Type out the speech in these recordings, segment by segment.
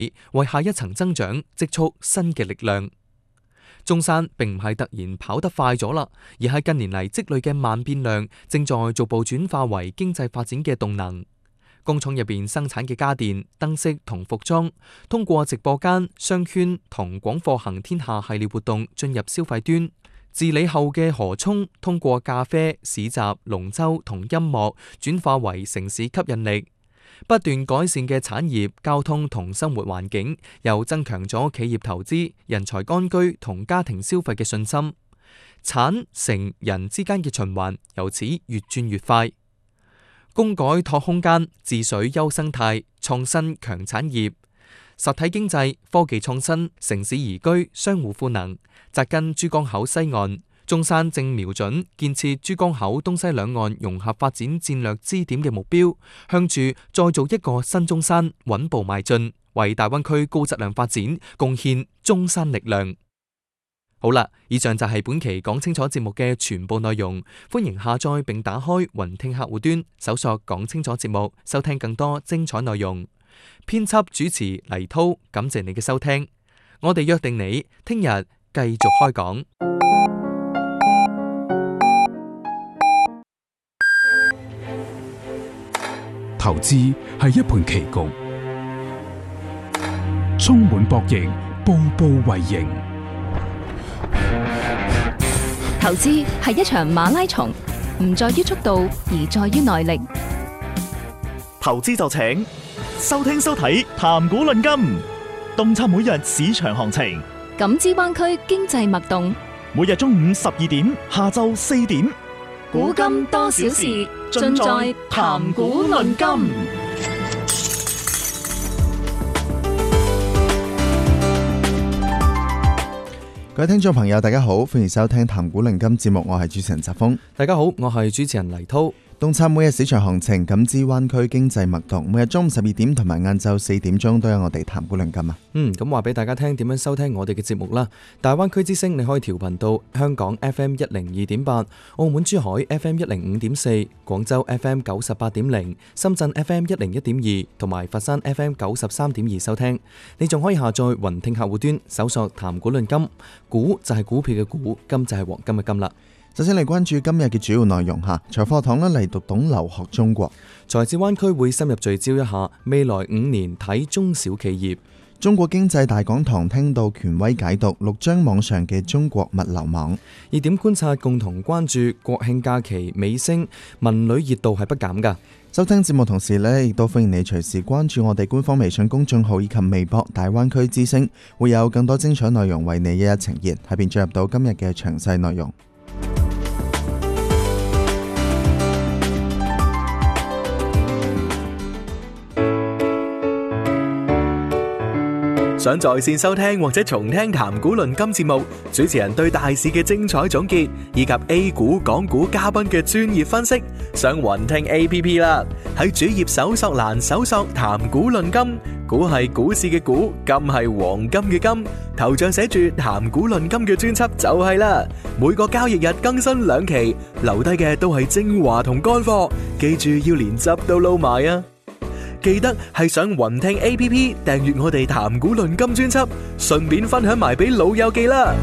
為下一層增長積蓄新嘅力量。中山並唔係突然跑得快咗啦，而係近年嚟積累嘅萬變量正在逐步轉化為經濟發展嘅動能。工廠入邊生產嘅家電、燈飾同服裝，通過直播間、商圈同廣貨行天下系列活動進入消費端。治理後嘅河涌，通過咖啡、市集、龍舟同音樂轉化為城市吸引力。不斷改善嘅產業、交通同生活環境，又增強咗企業投資、人才安居同家庭消費嘅信心。產、城、人之間嘅循環由此越轉越快。工改拓空間，治水優生態，創新強產業，實體經濟、科技創新、城市宜居、相互賦能，扎根珠江口西岸。中山正瞄準建設珠江口東西兩岸融合發展戰略支點嘅目標，向住再造一個新中山穩步邁進，為大灣區高質量發展貢獻中山力量。好啦，以上就係本期講清楚節目嘅全部內容。歡迎下載並打開雲聽客戶端，搜索講清楚節目，收聽更多精彩內容。編輯主持黎濤，感謝你嘅收聽。我哋約定你聽日繼續開講。 投資係一盤棋局，充滿博弈，步步為營。 投資係一場馬拉松，唔在於速度，而在於耐力。 投資就請收聽收睇談股論金，洞察每日市場行情， 感知灣區經濟脈動。 每日中午12點，下晝4點， 股金多少事，盡在談股論金。 各位聽眾朋友，大家好，歡迎收聽談股論金節目，我係主持人澤峰。 大家好，我係主持人黎濤。 洞察每日市場行情，感知灣區經濟脈動。每日中午12點同埋晏晝4點鐘都有我哋談股論金啊。 咁話俾大家聽點樣收聽我哋嘅節目啦。大灣區之聲你可以調頻到香港 FM 102.8，澳門珠海 FM 105.4，廣州 FM 98.0，深圳 FM 101.2，同埋佛山 FM 93.2收聽。你仲可以下載雲聽客戶端，搜索談股論金，股就係股票嘅股，金就係黃金嘅金啦。 首先嚟關注今日嘅主要內容吓，財課堂嚟讀懂留學中國。 財智灣區會深入聚焦一下未來5年睇中小企業。 中國經濟大講堂聽到權威解讀6張網上嘅中國物流網。 熱點觀察共同關注國慶假期尾聲，文旅熱度係不減噶。 收聽節目同時呢，亦都歡迎你隨時關注我哋官方微信公眾號以及微博大灣區之聲，會有更多精彩內容為你一一呈現。下邊進入到今日嘅詳細內容。 想在線收聽或者重聽談股論金節目，主持人對大市嘅精彩總結，以及 A 股、港股嘉賓嘅專業分析，上雲聽 APP 啦。喺主頁搜索欄搜索談股論金，股係股市嘅股，金係黃金嘅金，頭像寫住談股論金嘅專輯就係啦。每個交易日更新2期，留低嘅都係精華同乾貨，記住要連汁都撈埋啊！記得係上雲聽 APP 訂閱我哋談股論金專輯，順便分享埋俾老友記啦。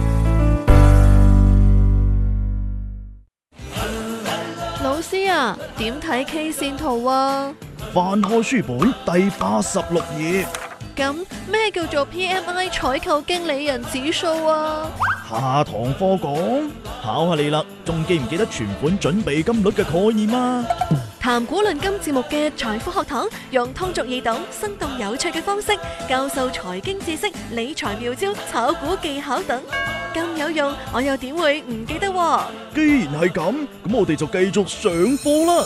老師啊，點睇 K 線圖啊？ 翻開書本第86頁。 咁咩叫做 PMI 採購經理人指數啊？ 下堂課講，考下你啦，仲記唔記得存款準備金率嘅概念啊？ 談股論金節目嘅財富學堂，用通俗易懂、生動有趣嘅方式教授財經知識、理財妙招、炒股技巧等，咁有用，我又點會唔記得？ 既然係咁，咁我哋就繼續上課啦。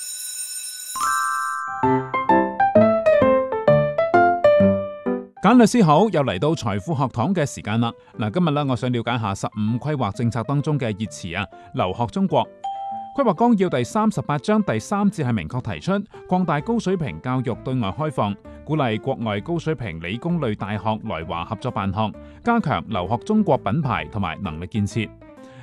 簡律師好，又嚟到財富學堂嘅時間啦。嗱，今日咧，我想了解下15規劃政策當中嘅熱詞啊，留學中國。規劃綱要第38章第3節係明確提出，擴大高水平教育對外開放，鼓勵國外高水平理工類大學來華合作辦學，加強留學中國品牌同埋能力建設。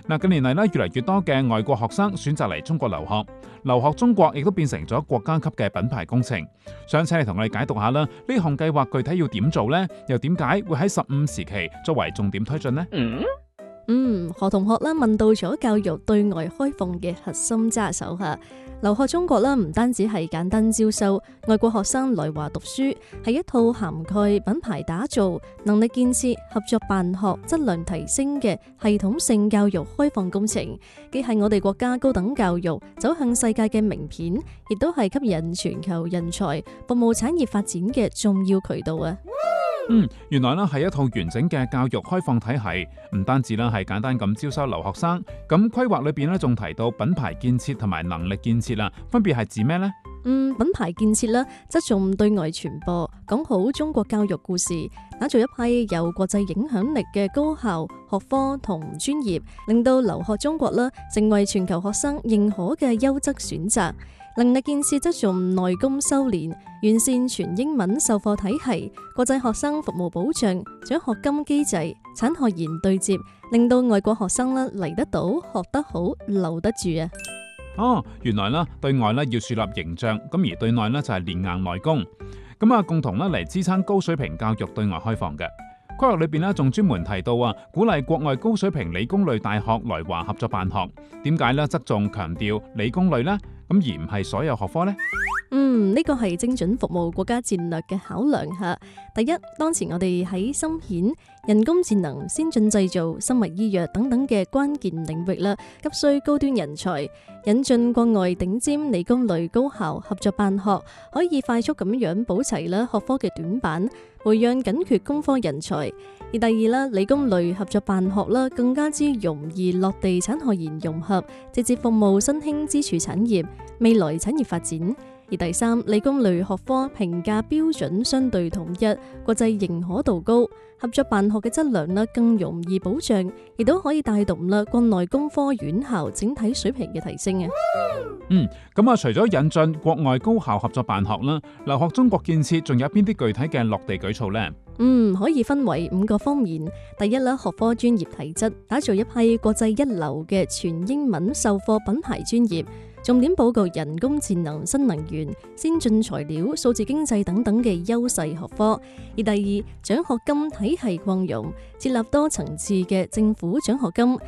嗱，近年嚟咧，越嚟越多嘅外國學生選擇嚟中國留學，留學中國亦都變成咗國家級嘅品牌工程。想請你同我哋解讀下啦，呢項計劃具體要點做呢？又點解會喺15時期作為重點推進呢？ 何同學啦問到咗教育對外開放嘅核心揸手吓，留學中國啦唔單止係簡單招收外國學生來華讀書，係一套涵蓋品牌打造、能力建設、合作辦學、質量提升嘅系統性教育開放工程，既係我哋國家高等教育走向世界嘅名片，亦都係吸引全球人才、服務產業發展嘅重要渠道啊！ 原來咧係一套完整嘅教育開放體系，唔單止啦係簡單咁招收留學生，咁規劃裏邊咧仲提到品牌建設同埋能力建設啦，分別係指咩呢？ 品牌建設啦，側重對外傳播，講好中國教育故事，打造一批有國際影響力嘅高校、學科同專業，令到留學中國啦成為全球學生認可嘅優質選擇。能力建設側重內功修練，完善全英文授課體系，國際學生服務保障、獎學金機制、產學研對接，令到外國學生嚟得到、學得好、留得住啊！ 原來啦，對外咧要樹立形象，咁而對內咧就係練硬內功，共同咧嚟支撐高水平教育對外開放嘅。規劃裏邊咧仲專門提到鼓勵國外高水平理工類大學來華合作辦學。點解咧側重強調理工類呢？咁而唔係所有學科呢？ 呢個係精準服務國家戰略嘅考量吓。第一，當前我哋喺芯片、人工智能、先進製造、生物醫藥等等嘅關鍵領域啦，急需高端人才，引進國外頂尖理工類高校合作辦學，可以快速咁樣補齊啦學科嘅短板，培養緊缺工科人才。而第二啦，理工類合作辦學啦，更加之容易落地產學研融合，直接服務新興支柱產業、未來產業發展。而第三，理工類學科評價標準相對統一，國際認可度高，合作辦學嘅質量啦更容易保障，亦都可以帶動啦國內工科院校整體水平嘅提升啊！ 除咗引進國外高校合作辦學啦，留學中國建設仲有邊啲具體嘅落地舉措呢？ 可以分為5個方面。第一啦，學科專業體質，打造一批國際一流嘅全英文授課品牌專業，重點報告人工智能、新能源、先進材料、數字經濟等等嘅優勢學科。而第二，獎學金體系擴容，設立多層次嘅政府獎學金，